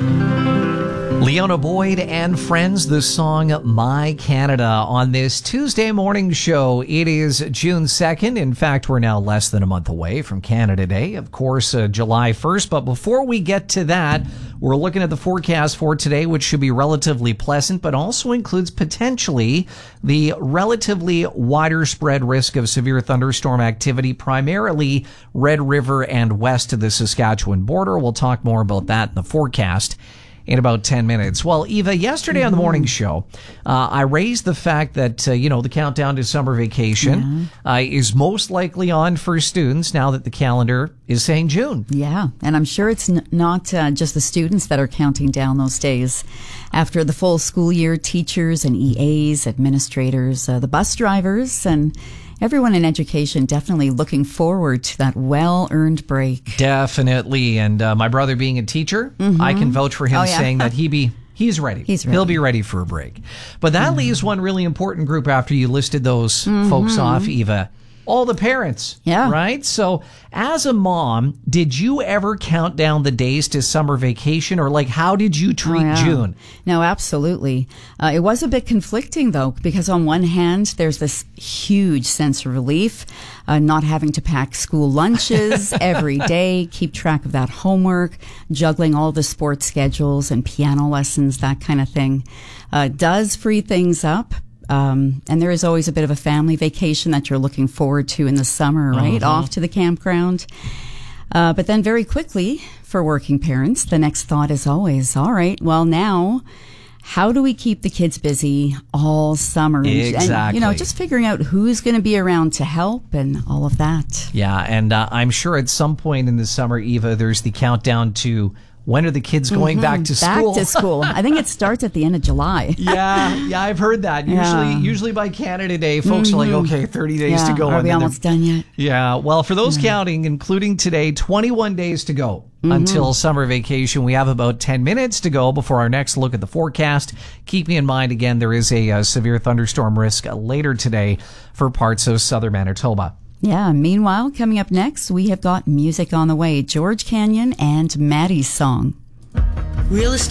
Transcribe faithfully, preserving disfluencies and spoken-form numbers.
Leona Boyd and friends, the song My Canada on this Tuesday morning show. It is June second. In fact, we're now less than a month away from Canada Day, of course, uh, July first. But before we get to that, we're looking at the forecast for today, which should be relatively pleasant, but also includes potentially the relatively wider spread risk of severe thunderstorm activity, primarily Red River and west of the Saskatchewan border. We'll talk more about that in the forecast in about ten minutes. Well, Eva, yesterday mm-hmm. on the morning show, uh, I raised the fact that, uh, you know, the countdown to summer vacation yeah. uh, is most likely on for students now that the calendar is saying June. Yeah, and I'm sure it's n- not uh, just the students that are counting down those days. After the full school year, teachers and E As, administrators, uh, the bus drivers, and everyone in education definitely looking forward to that well-earned break. Definitely. And uh, my brother being a teacher, mm-hmm. I can vouch for him oh, yeah. saying that he be he's ready. He's ready. He'll be ready for a break. But that mm-hmm. leaves one really important group after you listed those mm-hmm. folks off, Eva. All the parents, yeah. right? So as a mom, did you ever count down the days to summer vacation, or like how did you treat oh, yeah. June? No, absolutely. Uh, it was a bit conflicting though, because on one hand, there's this huge sense of relief, uh, not having to pack school lunches every day, keep track of that homework, juggling all the sports schedules and piano lessons, that kind of thing. Uh, does free things up. Um, and there is always a bit of a family vacation that you're looking forward to in the summer, right? Uh-huh. Off to the campground. Uh, but then very quickly, for working parents, the next thought is always, all right, well now, how do we keep the kids busy all summer? Exactly. And, you know, just figuring out who's going to be around to help and all of that. Yeah, and uh, I'm sure at some point in the summer, Eva, there's the countdown to when are the kids going mm-hmm. back to school? Back to school. I think it starts at the end of July. yeah, yeah, I've heard that. Usually, yeah. usually by Canada Day, folks mm-hmm. are like, okay, thirty days yeah. to go. Are we almost done yet? Yeah. Well, for those yeah. counting, including today, twenty-one days to go mm-hmm. until summer vacation. We have about ten minutes to go before our next look at the forecast. Keeping in mind, again, there is a, a severe thunderstorm risk later today for parts of southern Manitoba. Yeah, meanwhile, coming up next, we have got music on the way. George Canyon and Maddie's song. Real estate.